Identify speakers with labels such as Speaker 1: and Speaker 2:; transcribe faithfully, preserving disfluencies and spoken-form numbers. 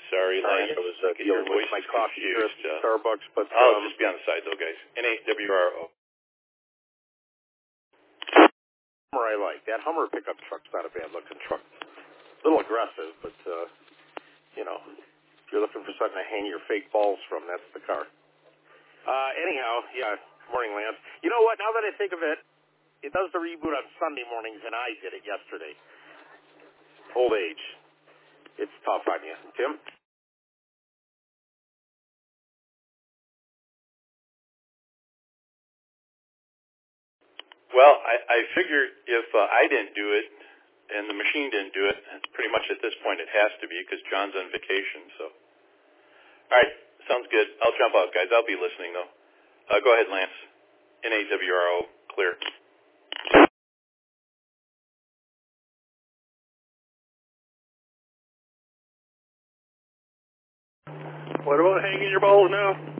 Speaker 1: Sorry,
Speaker 2: Sorry,
Speaker 1: Lance.
Speaker 2: I was uh,
Speaker 1: Get your
Speaker 2: dealing with
Speaker 1: voice
Speaker 2: my coffee here at
Speaker 1: confused, uh,
Speaker 2: Starbucks, but
Speaker 1: I'll
Speaker 2: um,
Speaker 1: just be on the side, though, guys. N A W R O.
Speaker 2: Hummer I like. That Hummer pickup truck's not a bad-looking truck. A little aggressive, but, uh, you know, if you're looking for something to hang your fake balls from, that's the car. Uh, anyhow, yeah, good morning, Lance. You know what, now that I think of it, it does the reboot on Sunday mornings, and I did it yesterday. Old age. It's tough on you. Tim?
Speaker 1: Well, I, I figure if uh, I didn't do it and the machine didn't do it, pretty much at this point it has to be because John's on vacation. So, all right, sounds good. I'll jump out, guys. I'll be listening, though. Uh, go ahead, Lance. N A W R O, clear.
Speaker 2: What about hanging your balls now?